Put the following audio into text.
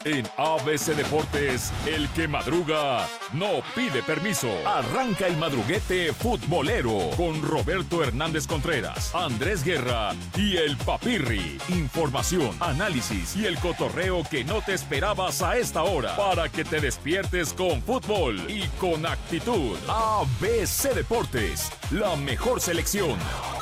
En ABC Deportes, el que madruga no pide permiso. Arranca el madruguete futbolero con Roberto Hernández Contreras, Andrés Guerra y el Papirri. Información, análisis y el cotorreo que no te esperabas a esta hora para que te despiertes con fútbol y con actitud. ABC Deportes, la mejor selección.